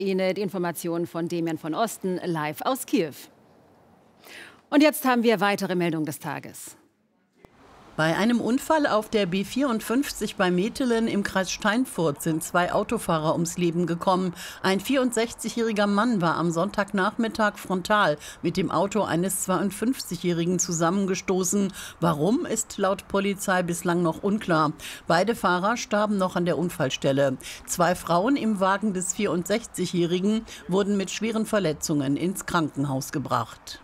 Ihnen die Informationen von Demian von Osten live aus Kiew. Und jetzt haben wir weitere Meldungen des Tages. Bei einem Unfall auf der B54 bei Metelen im Kreis Steinfurt sind 2 Autofahrer ums Leben gekommen. Ein 64-jähriger Mann war am Sonntagnachmittag frontal mit dem Auto eines 52-jährigen zusammengestoßen. Warum, ist laut Polizei bislang noch unklar. Beide Fahrer starben noch an der Unfallstelle. 2 Frauen im Wagen des 64-jährigen wurden mit schweren Verletzungen ins Krankenhaus gebracht.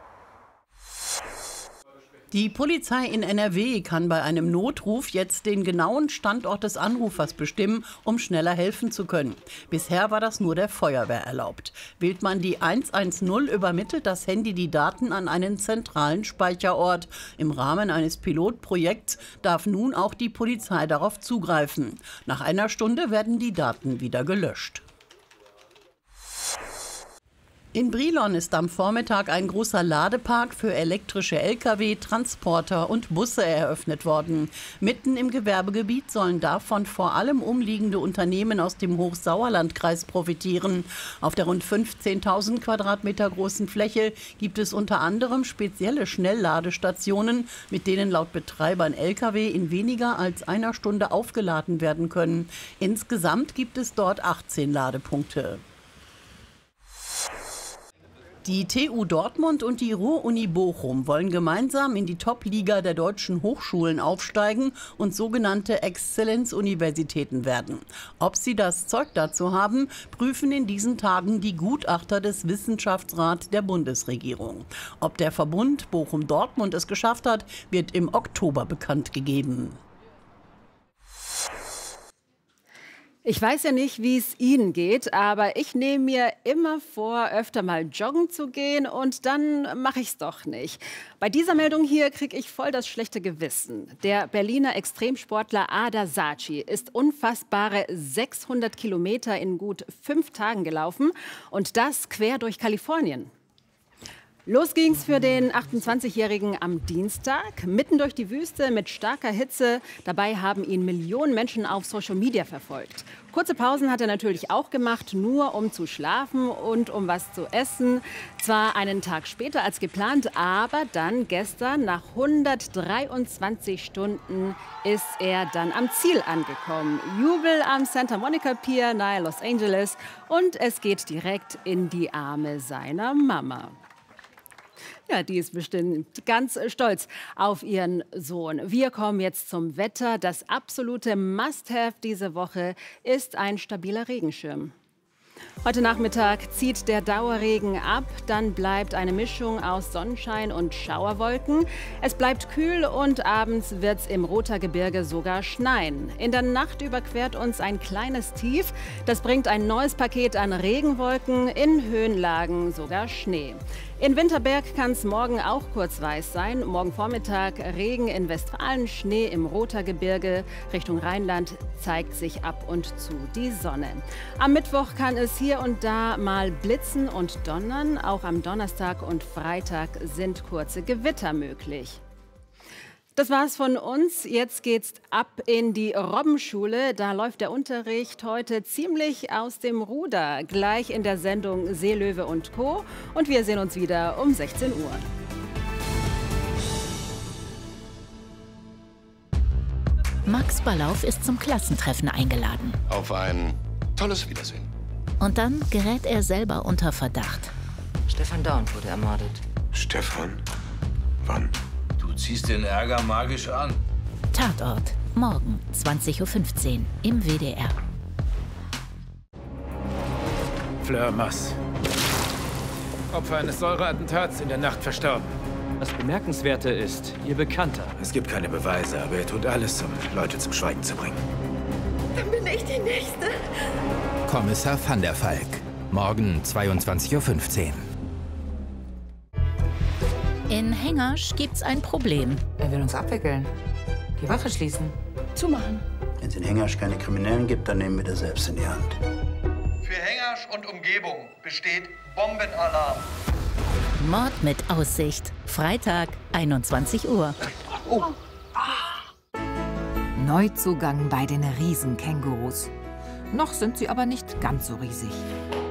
Die Polizei in NRW kann bei einem Notruf jetzt den genauen Standort des Anrufers bestimmen, um schneller helfen zu können. Bisher war das nur der Feuerwehr erlaubt. Wählt man die 110, übermittelt das Handy die Daten an einen zentralen Speicherort. Im Rahmen eines Pilotprojekts darf nun auch die Polizei darauf zugreifen. Nach einer Stunde werden die Daten wieder gelöscht. In Brilon ist am Vormittag ein großer Ladepark für elektrische Lkw, Transporter und Busse eröffnet worden. Mitten im Gewerbegebiet sollen davon vor allem umliegende Unternehmen aus dem Hochsauerlandkreis profitieren. Auf der rund 15.000 Quadratmeter großen Fläche gibt es unter anderem spezielle Schnellladestationen, mit denen laut Betreibern Lkw in weniger als einer Stunde aufgeladen werden können. Insgesamt gibt es dort 18 Ladepunkte. Die TU Dortmund und die Ruhr-Uni Bochum wollen gemeinsam in die Top-Liga der deutschen Hochschulen aufsteigen und sogenannte Exzellenzuniversitäten werden. Ob sie das Zeug dazu haben, prüfen in diesen Tagen die Gutachter des Wissenschaftsrats der Bundesregierung. Ob der Verbund Bochum-Dortmund es geschafft hat, wird im Oktober bekannt gegeben. Ich weiß ja nicht, wie es Ihnen geht, aber ich nehme mir immer vor, öfter mal joggen zu gehen und dann mache ich es doch nicht. Bei dieser Meldung hier kriege ich voll das schlechte Gewissen. Der Berliner Extremsportler Ada Saci ist unfassbare 600 Kilometer in gut 5 Tagen gelaufen und das quer durch Kalifornien. Los ging's für den 28-Jährigen am Dienstag, mitten durch die Wüste mit starker Hitze. Dabei haben ihn Millionen Menschen auf Social Media verfolgt. Kurze Pausen hat er natürlich auch gemacht, nur um zu schlafen und um was zu essen. Zwar einen Tag später als geplant, aber dann gestern, nach 123 Stunden, ist er dann am Ziel angekommen. Jubel am Santa Monica Pier nahe Los Angeles und es geht direkt in die Arme seiner Mama. Ja, die ist bestimmt ganz stolz auf ihren Sohn. Wir kommen jetzt zum Wetter. Das absolute Must-have diese Woche ist ein stabiler Regenschirm. Heute Nachmittag zieht der Dauerregen ab, dann bleibt eine Mischung aus Sonnenschein und Schauerwolken. Es bleibt kühl und abends wird es im Rothaargebirge sogar schneien. In der Nacht überquert uns ein kleines Tief. Das bringt ein neues Paket an Regenwolken, in Höhenlagen sogar Schnee. In Winterberg kann es morgen auch kurz weiß sein. Morgen Vormittag Regen in Westfalen, Schnee im Rothaargebirge. Richtung Rheinland zeigt sich ab und zu die Sonne. Am Mittwoch kann es hier und da mal blitzen und donnern. Auch am Donnerstag und Freitag sind kurze Gewitter möglich. Das war's von uns. Jetzt geht's ab in die Robbenschule. Da läuft der Unterricht heute ziemlich aus dem Ruder. Gleich in der Sendung Seelöwe und Co. Und wir sehen uns wieder um 16 Uhr. Max Ballauf ist zum Klassentreffen eingeladen. Auf ein tolles Wiedersehen. Und dann gerät er selber unter Verdacht. Stefan Dorn wurde ermordet. Stefan? Wann? Du ziehst den Ärger magisch an. Tatort. Morgen 20:15 Uhr im WDR. Fleur Mass. Opfer eines Säureattentats in der Nacht verstorben. Das Bemerkenswerte ist, Ihr Bekannter. Es gibt keine Beweise, aber er tut alles, um Leute zum Schweigen zu bringen. Dann bin ich die Nächste. Kommissar van der Valk. Morgen 22:15 Uhr. In Hengersch gibt's ein Problem. Er will uns abwickeln. Die Wache schließen. Zumachen. Wenn es in Hengersch keine Kriminellen gibt, dann nehmen wir das selbst in die Hand. Für Hengersch und Umgebung besteht Bombenalarm. Mord mit Aussicht. Freitag, 21 Uhr. Oh. Neuzugang bei den Riesenkängurus. Noch sind sie aber nicht ganz so riesig.